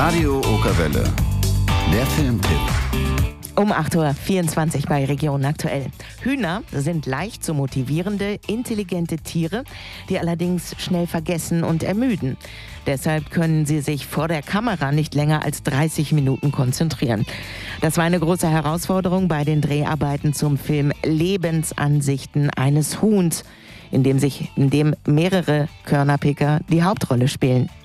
Radio Okerwelle. Der Filmtipp. Um 8.24 Uhr bei Region Aktuell. Hühner sind leicht zu motivierende, intelligente Tiere, die allerdings schnell vergessen und ermüden. Deshalb können sie sich vor der Kamera nicht länger als 30 Minuten konzentrieren. Das war eine große Herausforderung bei den Dreharbeiten zum Film Lebensansichten eines Huhns, in dem mehrere Körnerpicker die Hauptrolle spielen.